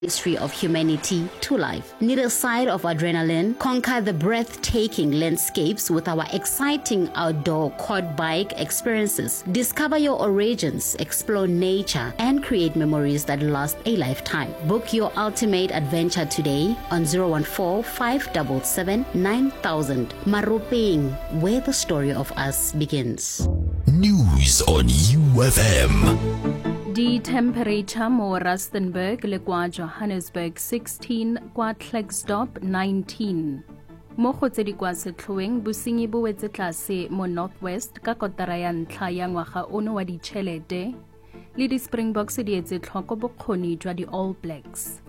history of humanity to life. Need a side of adrenaline? Conquer the breathtaking landscapes with our exciting outdoor quad bike experiences. Discover your origins, explore nature, and create memories that last a lifetime. Book your ultimate adventure today on 014-577-9000. Maropeng, where the story of us begins. News on UFM. The temperature mo Rustenburg le kwa Johannesburg 16, kwa Klerksdorp 19. Mo go tse di kwa setlhoeng bosenyi bo wetse tlase mo Northwest ka kotara ya ntlha ya ngwaga ono wa ditšhelete le di Springboks di etse tlhoko bokgoni jwa di All Blacks.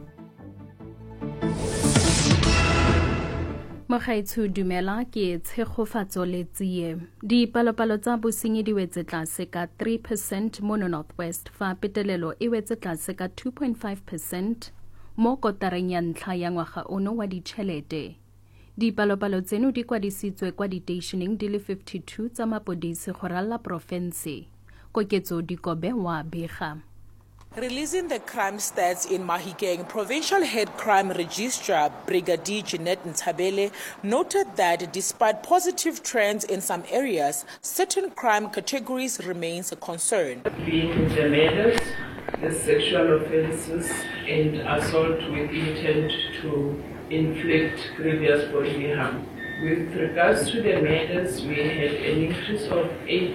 Mogaetsho dumela ke tshegofatso le tsie. Dipalopalo tsa bosenyi di wetse tlase ka 3% mo Northwest fa petelelo e wetse tlase ka 2.5% mo kotareng ya ntlha ya ngwaga ono wa ditšhelete. Dipalopalo tseno di kwadisitswe kwa diteišeneng di le 52 tsa mapodisi go ralla porofense. Koketso Dikobe wa bega. Releasing the crime stats in Mahikeng, Provincial Head Crime Registrar Brigadier Jeanette Ntabele noted that despite positive trends in some areas, certain crime categories remains a concern. Being the murders, the sexual offences and assault with intent to inflict grievous bodily harm. With regards to the murders, we had an increase of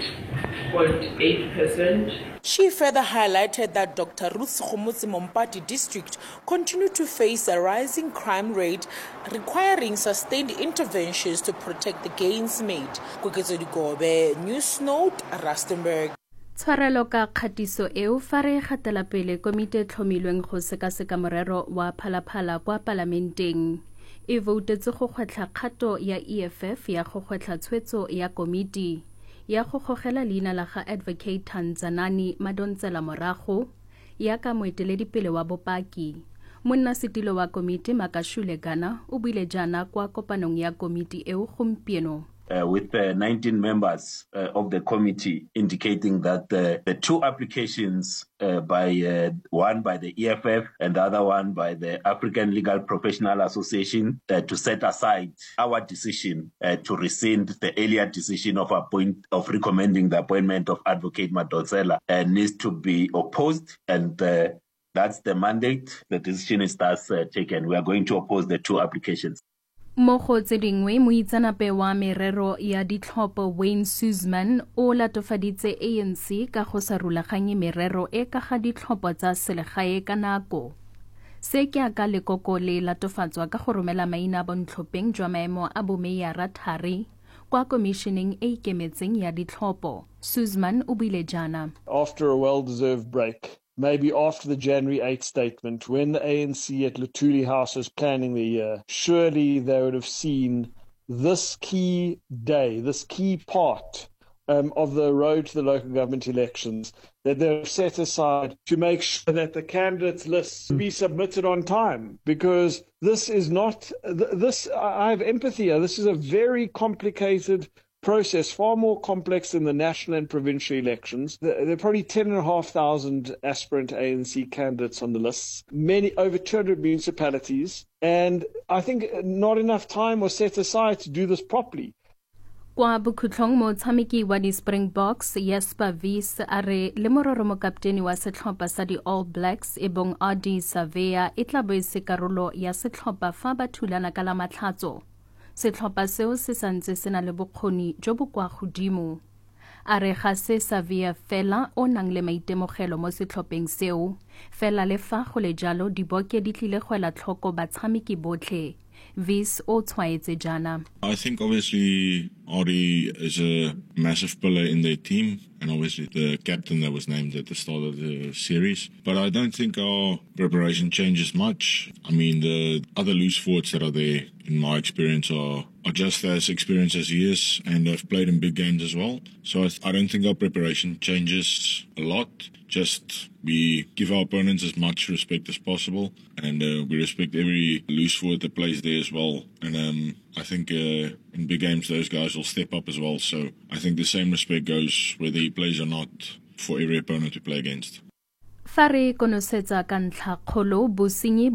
8.8%. She further highlighted that Dr. Ruth Khomotsi Mompati district continued to face a rising crime rate, requiring sustained interventions to protect the gains made. Koketso Dikobe, News Note, Rustenburg. Tshwarelo ka kgatiso eo fa re gatela pele komite tlhomilweng go sekaseka morero wa phalaphala kwa palamenteng. E voutetse go kgwetlha kgato ya EFF ya go kgwetlha tshwetso ya komiti ya go gogela leina la ga Advocate Tanzanani Madonsela morago ya ka moeteledipele wa bopaki. Monnasetilo wa komiti Makashule Gana o buile jana kwa kopanong ya komiti eo gompieno. With 19 members of the committee indicating that the two applications one by the EFF and the other one by the African Legal Professional Association to set aside our decision to rescind the earlier decision of recommending the appointment of Advocate Madonsela needs to be opposed, and that's the mandate. The decision is thus taken. We are going to oppose the two applications. Mo go tse dingwe moitsanape wa merero ya ditlhopho Wayne Suzman o latofaditse ANC ka go sa rulaganye merero e ka ga ditlhopho tsa selegae ka nako. Se ke aka lekoko le latofatswa ka go romela maina a bontlhopheng jwa maemo a bomeyara thari kwa komisheneng e ikemetseng ya ditlhopho. Suzman o buile jana. After a well-deserved break, maybe after the January 8th statement, when the ANC at Luthuli House was planning the year, surely they would have seen this key day, this key part of the road to the local government elections that they've set aside to make sure that the candidates' lists be submitted on time. Because this is not, I have empathy here, this is a very complicated process, far more complex than the national and provincial elections. There are probably 10,500 aspirant ANC candidates on the lists, over 200 municipalities, and I think not enough time was set aside to do this properly. Kwa bokhutlong motshameki wa di Springboks Jesper Wies a re le mororo mokapteni wa setlhopha sa di All Blacks e bong Adi Savea e tla bo e se karolo ya setlhopha fa ba thulana ka la matlhatso. Setlhopha seo se santse se na le bokgoni jo bo kwa godimo. A re ga se Savea fela o nang le maitemogelo mo setlhopheng seo, fela le fa go le jalo diboke di tlile go ela tlhoko batshameki botlhe. Wies o tshwaetse jana. I think obviously Adi is a massive pillar in their team and obviously the captain that was named at the start of the series. But I don't think our preparation changes much. I mean, the other loose forwards that are there, in my experience, are just as experienced as he is and have played in big games as well. So I don't think our preparation changes a lot. Just we give our opponents as much respect as possible and we respect every loose forward that plays there as well. And I think in big games those guys will step up as well. So I think the same respect goes whether he plays or not for every opponent we play against. fa re konosetsa ka ntlha kgolo bosenyi